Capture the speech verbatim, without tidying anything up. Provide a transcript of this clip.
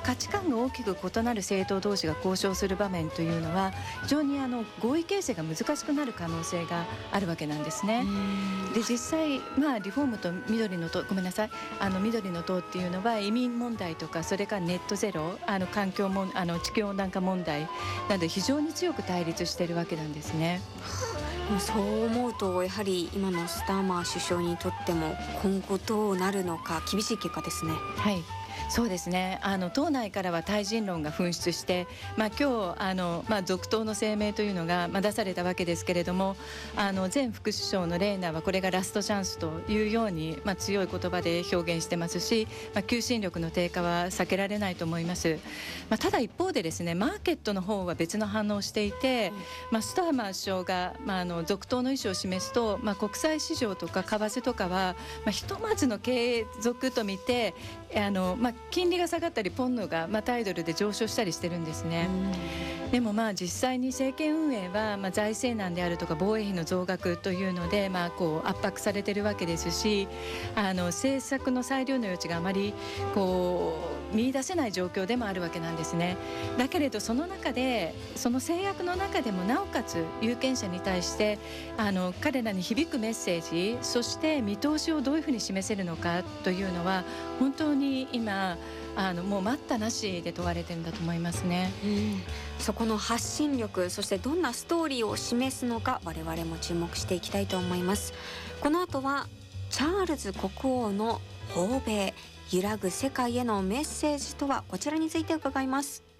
価値観が大きく異なる政党同士が交渉する場面というのは非常にあの合意形成が難しくなる可能性があるわけなんですね。で実際、まあ、リフォームと緑の党ごめんなさいあの緑の党っていうのは移民問題とかそれからネットゼロあの環境もあの地球温暖化問題などで非常に強く対立しているわけなんですね。 そう思うとやはり今のスターマー首相にとっても今後どうなるのか厳しい結果ですね。 はい、そうですね。あの党内からは対人論が噴出して、まあ、今日あの、まあ、続投の声明というのが、まあ、出されたわけですけれども、あの前副首相のレーナーはこれがラストチャンスというように、まあ、強い言葉で表現してますし、まあ、求心力の低下は避けられないと思います。まあ、ただ一方でですねマーケットの方は別の反応をしていて、うんまあ、スターマー首相が、まあ、あの続投の意思を示すと、まあ、国際市場とか為替とかは、まあ、ひとまずの継続と見てあの、まあ、金利が下がったりポンドが、まあ、タイドルで上昇したりしてるんですね。でもまあ実際に政権運営は、まあ、財政難であるとか防衛費の増額というので、まあ、こう圧迫されてるわけですし、あの政策の裁量の余地があまりこう見出せない状況でもあるわけなんですね。だけれどその中でその制約の中でもなおかつ有権者に対してあの彼らに響くメッセージそして見通しをどういうふうに示せるのかというのは本当に今あのもう待ったなしで問われてるんだと思いますね。 うんそこの発信力そしてどんなストーリーを示すのか我々も注目していきたいと思います。この後はチャールズ国王の訪米揺らぐ世界へのメッセージとはこちらについて伺います。